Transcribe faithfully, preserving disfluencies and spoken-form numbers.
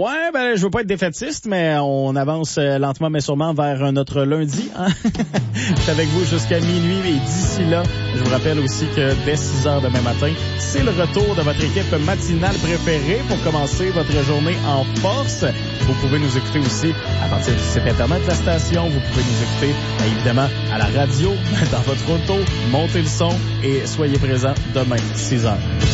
Ouais, ben je veux pas être défaitiste, mais on avance euh, lentement mais sûrement vers euh, notre lundi. Hein? Je suis avec vous jusqu'à minuit et d'ici là, je vous rappelle aussi que dès six heures demain matin, c'est le retour de votre équipe matinale préférée pour commencer votre journée en force. Vous pouvez nous écouter aussi à partir du site internet de la station. Vous pouvez nous écouter évidemment à la radio, dans votre auto. Montez le son et soyez présents demain, six heures.